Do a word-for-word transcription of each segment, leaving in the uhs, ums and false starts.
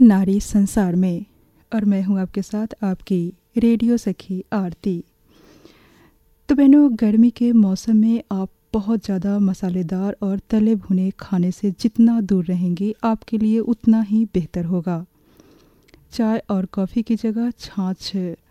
नारी संसार में, और मैं हूं आपके साथ आपकी रेडियो सखी आरती। तो बहनों, गर्मी के मौसम में आप बहुत ज़्यादा मसालेदार और तले भुने खाने से जितना दूर रहेंगे आपके लिए उतना ही बेहतर होगा। चाय और कॉफ़ी की जगह छाछ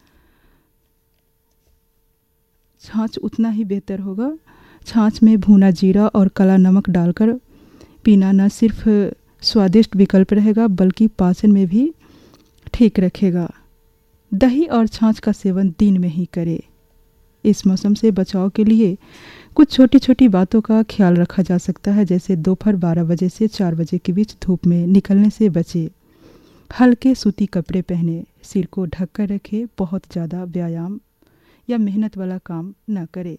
छाछ उतना ही बेहतर होगा। छाछ में भुना जीरा और काला नमक डालकर पीना न सिर्फ स्वादिष्ट विकल्प रहेगा बल्कि पाचन में भी ठीक रखेगा। दही और छाछ का सेवन दिन में ही करें। इस मौसम से बचाव के लिए कुछ छोटी छोटी बातों का ख्याल रखा जा सकता है, जैसे दोपहर बारह बजे से चार बजे के बीच धूप में निकलने से बचे। हल्के सूती कपड़े पहने, सिर को ढक कर रखें। बहुत ज़्यादा व्यायाम या मेहनत वाला काम न करें।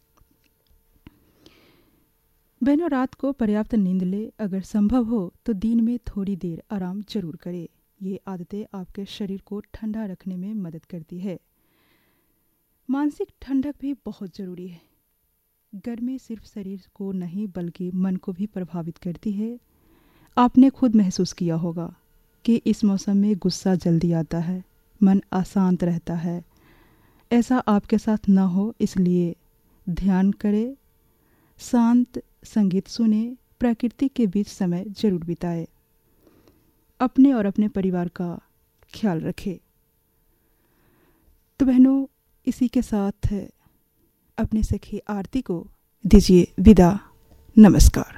बहनों, रात को पर्याप्त नींद ले। अगर संभव हो तो दिन में थोड़ी देर आराम जरूर करें। ये आदतें आपके शरीर को ठंडा रखने में मदद करती है। मानसिक ठंडक भी बहुत ज़रूरी है। गर्मी सिर्फ शरीर को नहीं बल्कि मन को भी प्रभावित करती है। आपने खुद महसूस किया होगा कि इस मौसम में गुस्सा जल्दी आता है, मन अशांत रहता है। ऐसा आपके साथ ना हो इसलिए ध्यान करें, शांत संगीत सुने, प्रकृति के बीच समय जरूर बिताए। अपने और अपने परिवार का ख्याल रखें। तो बहनों, इसी के साथ अपनी सखी आरती को दीजिए विदा। नमस्कार।